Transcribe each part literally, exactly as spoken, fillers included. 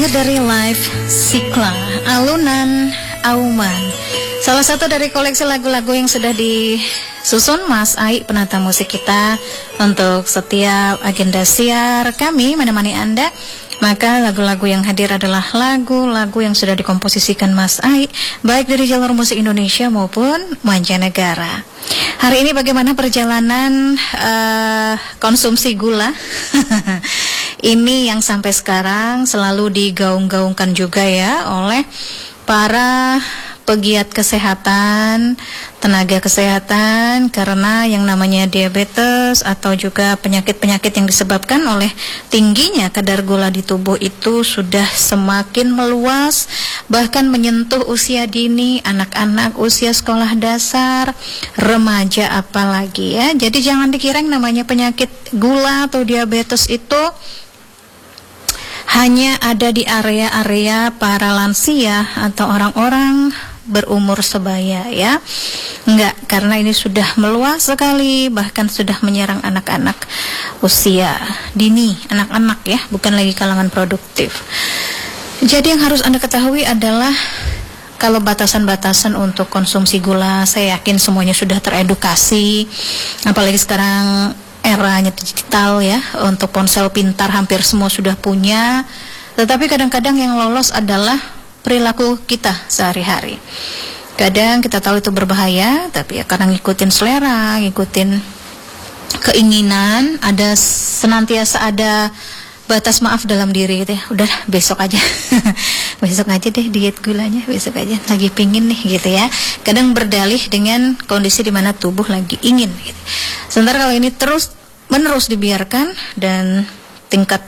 lagu dari Live Sikla, Alunan Auman. Salah satu dari koleksi lagu-lagu yang sudah disusun Mas Ai, penata musik kita, untuk setiap agenda siar kami menemani Anda. Maka lagu-lagu yang hadir adalah lagu-lagu yang sudah dikomposisikan Mas Ai, baik dari jalur musik Indonesia maupun mancanegara. Hari ini bagaimana perjalanan uh, konsumsi gula? Ini yang sampai sekarang selalu digaung-gaungkan juga ya oleh para pegiat kesehatan, tenaga kesehatan, karena yang namanya diabetes atau juga penyakit-penyakit yang disebabkan oleh tingginya kadar gula di tubuh itu sudah semakin meluas, bahkan menyentuh usia dini, anak-anak usia sekolah dasar, remaja apalagi ya. Jadi jangan dikira yang namanya penyakit gula atau diabetes itu hanya ada di area-area para lansia atau orang-orang berumur sebaya ya. Enggak, karena ini sudah meluas sekali, bahkan sudah menyerang anak-anak usia dini, anak-anak ya, bukan lagi kalangan produktif. Jadi yang harus Anda ketahui adalah kalau batasan-batasan untuk konsumsi gula, saya yakin semuanya sudah teredukasi, apalagi sekarang eranya digital ya, untuk ponsel pintar hampir semua sudah punya. Tetapi kadang-kadang yang lolos adalah perilaku kita sehari-hari. Kadang kita tahu itu berbahaya, tapi ya karena ngikutin selera, ngikutin keinginan, ada senantiasa ada batas maaf dalam diri gitu ya. Udah besok aja besok aja deh diet gulanya, besok aja lagi pingin nih gitu ya. Kadang berdalih dengan kondisi di mana tubuh lagi ingin gitu. Sementara kalau ini terus menerus dibiarkan dan tingkat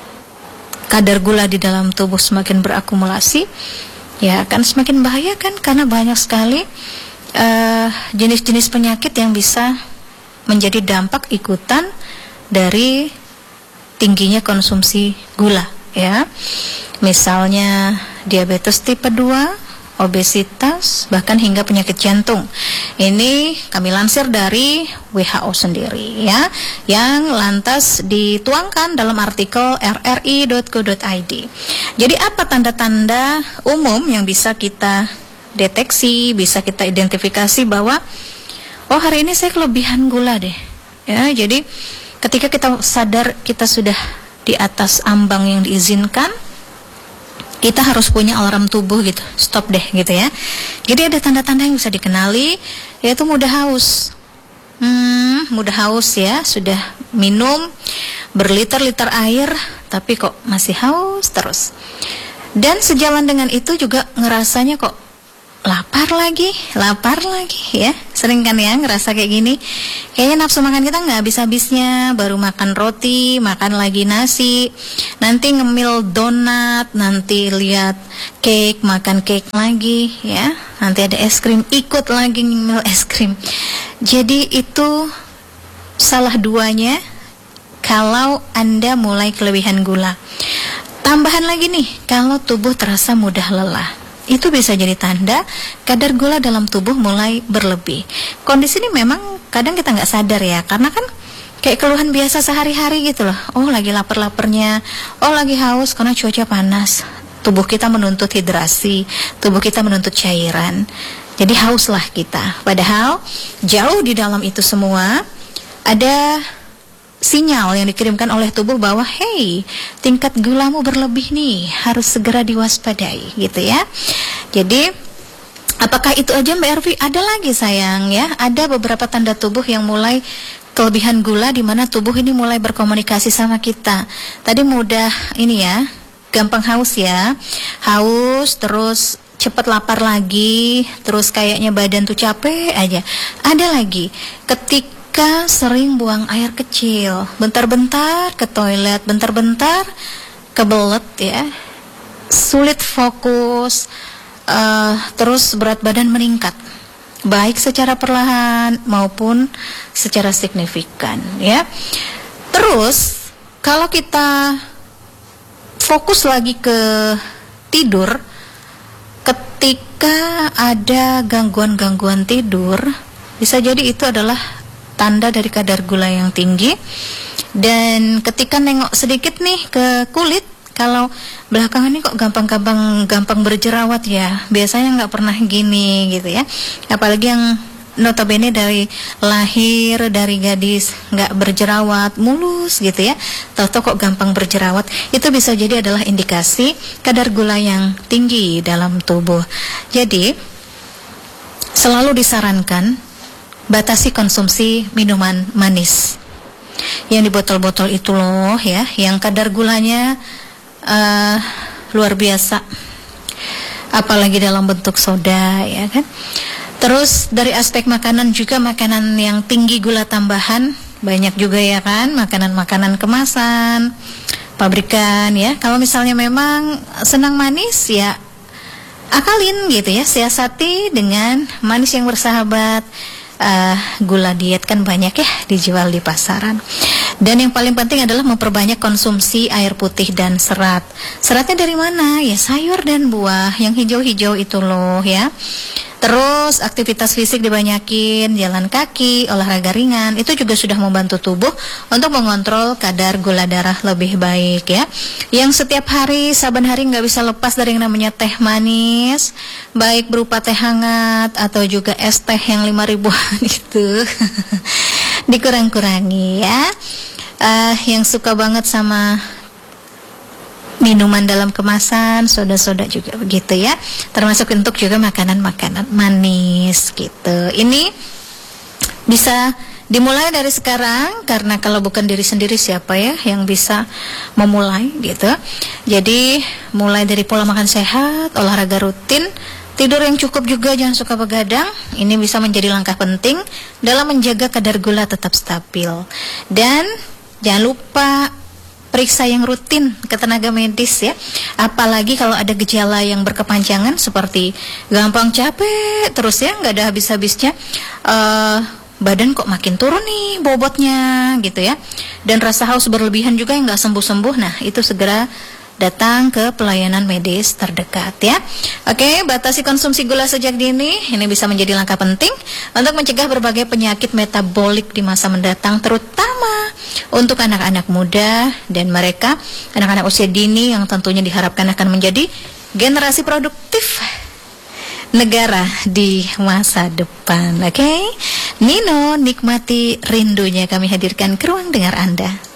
kadar gula di dalam tubuh semakin berakumulasi, ya akan semakin bahaya kan, karena banyak sekali uh, jenis-jenis penyakit yang bisa menjadi dampak ikutan dari tingginya konsumsi gula ya. Misalnya diabetes tipe dua, obesitas, bahkan hingga penyakit jantung. Ini kami lansir dari W H O sendiri ya, yang lantas dituangkan dalam artikel r r i dot co dot i d. Jadi apa tanda-tanda umum yang bisa kita deteksi, bisa kita identifikasi bahwa oh hari ini saya kelebihan gula deh ya. Jadi ketika kita sadar kita sudah di atas ambang yang diizinkan, kita harus punya alarm tubuh gitu, stop deh gitu ya. Jadi ada tanda-tanda yang bisa dikenali, yaitu mudah haus. Hmm, mudah haus ya, sudah minum berliter-liter air, tapi kok masih haus terus. Dan sejalan dengan itu juga ngerasanya kok lapar lagi, lapar lagi ya. Sering kan ya ngerasa kayak gini. Kayaknya nafsu makan kita nggak habis-habisnya, baru makan roti, makan lagi nasi, nanti ngemil donat, nanti lihat cake, makan cake lagi ya. Nanti ada es krim, ikut lagi ngemil es krim. Jadi itu salah duanya kalau Anda mulai kelebihan gula. Tambahan lagi nih, kalau tubuh terasa mudah lelah, itu bisa jadi tanda kadar gula dalam tubuh mulai berlebih. Kondisi ini memang kadang kita nggak sadar ya, karena kan kayak keluhan biasa sehari-hari gitu loh. Oh lagi lapar-laparnya, oh lagi haus karena cuaca panas. Tubuh kita menuntut hidrasi, tubuh kita menuntut cairan. Jadi hauslah kita. Padahal jauh di dalam itu semua ada sinyal yang dikirimkan oleh tubuh bahwa hey, tingkat gulamu berlebih nih, harus segera diwaspadai gitu ya. Jadi apakah itu aja Mbak Ervi? Ada lagi sayang ya, ada beberapa tanda tubuh yang mulai kelebihan gula, di mana tubuh ini mulai berkomunikasi sama kita. Tadi mudah ini ya, gampang haus ya, haus terus cepat lapar lagi, terus kayaknya badan tuh capek aja. Ada lagi ketika Jika sering buang air kecil, bentar-bentar ke toilet, bentar-bentar kebelet ya, sulit fokus, uh, terus berat badan meningkat, baik secara perlahan maupun secara signifikan ya. Terus kalau kita fokus lagi ke tidur, ketika ada gangguan-gangguan tidur, bisa jadi itu adalah tanda dari kadar gula yang tinggi. Dan ketika nengok sedikit nih ke kulit, kalau belakangan ini kok gampang-gampang gampang berjerawat ya, biasanya nggak pernah gini gitu ya. Apalagi yang notabene dari lahir dari gadis nggak berjerawat, mulus gitu ya, tahu-tahu kok gampang berjerawat, itu bisa jadi adalah indikasi kadar gula yang tinggi dalam tubuh. Jadi selalu disarankan batasi konsumsi minuman manis yang di botol-botol itu loh ya, yang kadar gulanya uh, luar biasa, apalagi dalam bentuk soda ya kan. Terus dari aspek makanan juga, makanan yang tinggi gula tambahan banyak juga ya kan, makanan-makanan kemasan, pabrikan ya. Kalau misalnya memang senang manis ya akalin gitu ya, siasati dengan manis yang bersahabat. Uh, gula diet kan banyak ya dijual di pasaran. Dan yang paling penting adalah memperbanyak konsumsi air putih dan serat. Seratnya dari mana? Ya sayur dan buah yang hijau-hijau itu loh ya. Terus aktivitas fisik dibanyakin, jalan kaki, olahraga ringan, itu juga sudah membantu tubuh untuk mengontrol kadar gula darah lebih baik ya. Yang setiap hari, saban hari nggak bisa lepas dari yang namanya teh manis, baik berupa teh hangat atau juga es teh yang lima ribuan itu. Dikurang-kurangi ya. Uh, yang suka banget sama minuman dalam kemasan, soda-soda juga begitu ya. Termasuk untuk juga makanan-makanan manis gitu. Ini bisa dimulai dari sekarang, karena kalau bukan diri sendiri siapa ya yang bisa memulai gitu. Jadi mulai dari pola makan sehat, olahraga rutin, tidur yang cukup juga, jangan suka begadang. Ini bisa menjadi langkah penting dalam menjaga kadar gula tetap stabil. Dan jangan lupa periksa yang rutin ke tenaga medis ya. Apalagi kalau ada gejala yang berkepanjangan seperti gampang capek terus ya, nggak ada habis-habisnya, uh, badan kok makin turun nih bobotnya gitu ya, dan rasa haus berlebihan juga yang nggak sembuh-sembuh. Nah itu segera datang ke pelayanan medis terdekat ya. Oke, batasi konsumsi gula sejak dini. Ini bisa menjadi langkah penting untuk mencegah berbagai penyakit metabolik di masa mendatang, terutama untuk anak-anak muda dan mereka anak-anak usia dini yang tentunya diharapkan akan menjadi generasi produktif negara di masa depan. Oke, Nino, nikmati rindunya kami hadirkan ke ruang dengar Anda.